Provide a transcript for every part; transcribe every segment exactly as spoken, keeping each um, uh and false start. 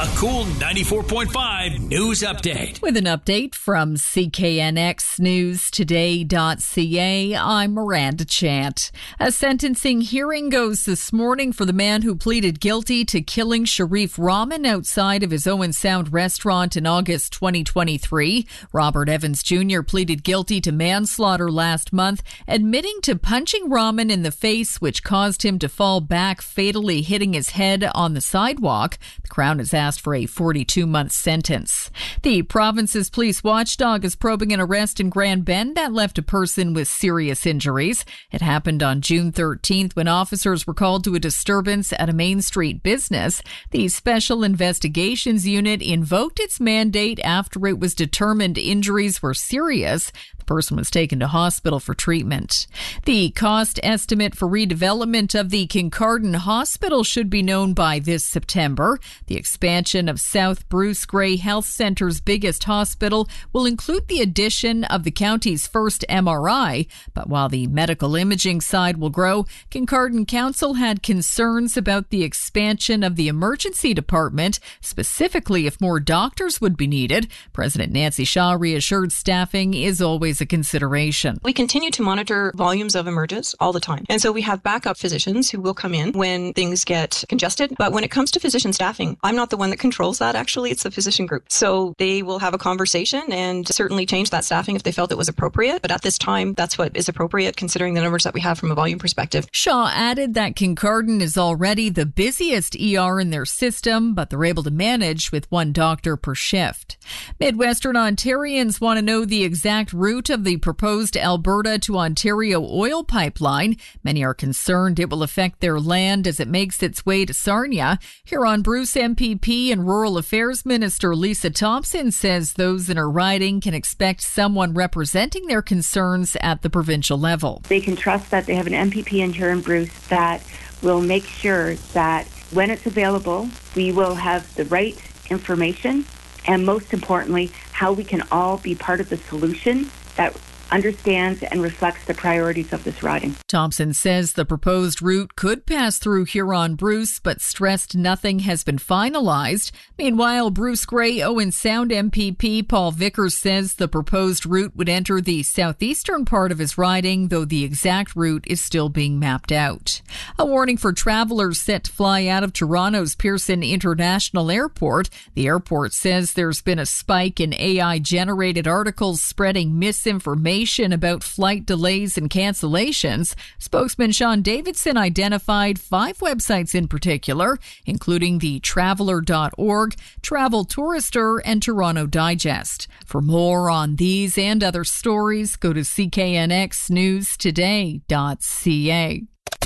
Cool ninety-four point five News Update. With an update from C K N X News Today dot C A, I'm Miranda Chant. A sentencing hearing goes this morning for the man who pleaded guilty to killing Sharif Rahman outside of his Owen Sound restaurant in August twenty twenty-three. Robert Evans Junior pleaded guilty to manslaughter last month, admitting to punching Rahman in the face, which caused him to fall back, fatally hitting his head on the sidewalk. The Crown has asked for a forty-two month sentence. The province's police watchdog is probing an arrest in Grand Bend that left a person with serious injuries. It happened on June thirteenth when officers were called to a disturbance at a Main Street business. The Special Investigations Unit invoked its mandate after it was determined injuries were serious. The person was taken to hospital for treatment. The cost estimate for redevelopment of the Kincardine Hospital should be known by this September. The expansion of South Bruce Grey Health Centre's biggest hospital will include the addition of the county's first M R I. But while the medical imaging side will grow, Kincardine Council had concerns about the expansion of the emergency department, specifically if more doctors would be needed. President Nancy Shaw reassured staffing is always a consideration. We continue to monitor volumes of emergence all the time. And so we have backup physicians who will come in when things get congested. But when it comes to physician staffing, I'm not the one that controls that. Actually, it's the physician group. So they will have a conversation and certainly change that staffing if they felt it was appropriate. But at this time, that's what is appropriate considering the numbers that we have from a volume perspective. Shaw added that Kincardine is already the busiest E R in their system, but they're able to manage with one doctor per shift. Midwestern Ontarians want to know the exact route of the proposed Alberta to Ontario oil pipeline. Many are concerned it will affect their land as it makes its way to Sarnia. Huron-Bruce M P P and Rural Affairs Minister Lisa Thompson says those in her riding can expect someone representing their concerns at the provincial level. They can trust that they have an M P P in Huron-Bruce that will make sure that when it's available, we will have the right information and, most importantly, how we can all be part of the solution that understands and reflects the priorities of this riding. Thompson says the proposed route could pass through Huron-Bruce, but stressed nothing has been finalized. Meanwhile, Bruce Grey Owen Sound M P P Paul Vickers says the proposed route would enter the southeastern part of his riding, though the exact route is still being mapped out. A warning for travelers set to fly out of Toronto's Pearson International Airport. The airport says there's been a spike in A I-generated articles spreading misinformation about flight delays and cancellations. Spokesman Sean Davidson identified five websites in particular, including the traveler dot org, Travel Tourister, and Toronto Digest. For more on these and other stories, go to C K N X News Today dot C A.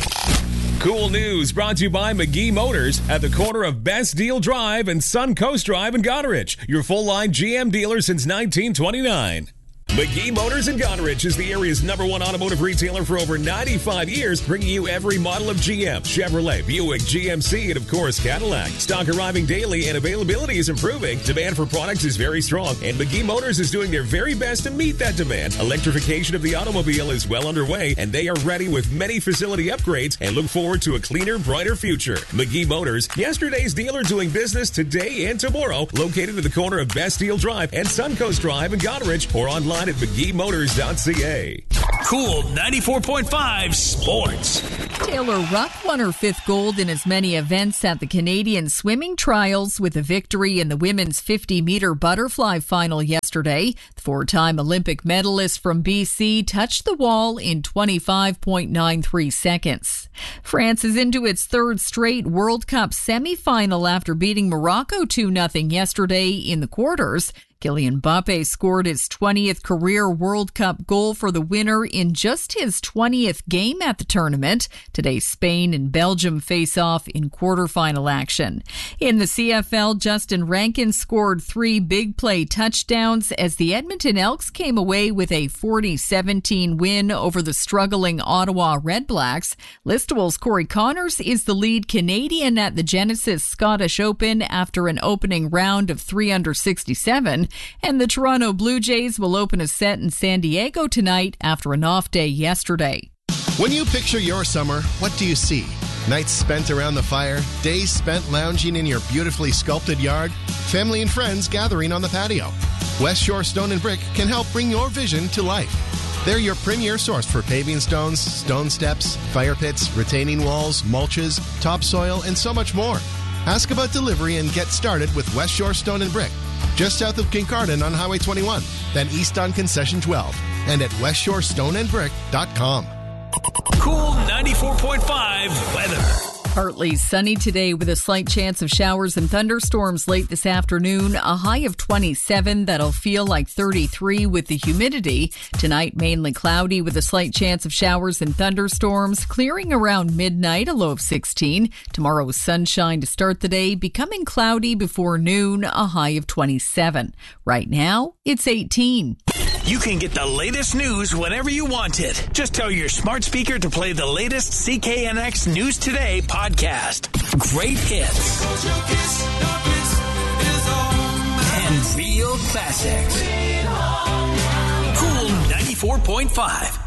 Cool News brought to you by McGee Motors at the corner of Best Deal Drive and Suncoast Drive in Goderich, your full-line G M dealer since nineteen twenty-nine. McGee Motors in Goderich is the area's number one automotive retailer for over ninety-five years, bringing you every model of G M, Chevrolet, Buick, G M C, and of course Cadillac. Stock arriving daily and availability is improving. Demand for products is very strong, and McGee Motors is doing their very best to meet that demand. Electrification of the automobile is well underway, and they are ready with many facility upgrades and look forward to a cleaner, brighter future. McGee Motors, yesterday's dealer doing business today and tomorrow, located at the corner of Best Deal Drive and Suncoast Drive in Goderich, or online at McGee Motors dot C A. Cool ninety-four point five Sports. Taylor Ruck won her fifth gold in as many events at the Canadian swimming trials with a victory in the women's fifty meter butterfly final yesterday. The four-time Olympic medalist from B C touched the wall in twenty-five point nine three seconds. France is into its third straight World Cup semifinal after beating Morocco two nothing yesterday in the quarters. Kylian Mbappe scored his twentieth career World Cup goal for the winner in just his twentieth game at the tournament. Today, Spain and Belgium face off in quarterfinal action. In the C F L, Justin Rankin scored three big play touchdowns as the Edmonton Elks came away with a forty seventeen win over the struggling Ottawa Redblacks. Listowel's Corey Connors is the lead Canadian at the Genesis Scottish Open after an opening round of three under sixty-seven. And the Toronto Blue Jays will open a set in San Diego tonight after an off day yesterday. When you picture your summer, what do you see? Nights spent around the fire, days spent lounging in your beautifully sculpted yard, family and friends gathering on the patio. West Shore Stone and Brick can help bring your vision to life. They're your premier source for paving stones, stone steps, fire pits, retaining walls, mulches, topsoil, and so much more. Ask about delivery and get started with West Shore Stone and Brick, just south of Kincardine on Highway twenty-one, then east on Concession twelve, and at west shore stone and brick dot com. Cool ninety-four point five weather. Partly sunny today with a slight chance of showers and thunderstorms late this afternoon. A high of twenty-seven that'll feel like thirty-three with the humidity. Tonight, mainly cloudy with a slight chance of showers and thunderstorms. Clearing around midnight, a low of sixteen. Tomorrow, sunshine to start the day, becoming cloudy before noon, a high of twenty-seven. Right now, it's eighteen. You can get the latest news whenever you want it. Just tell your smart speaker to play the latest C K N X News Today podcast. Great hits. And real classics. Cool ninety-four point five.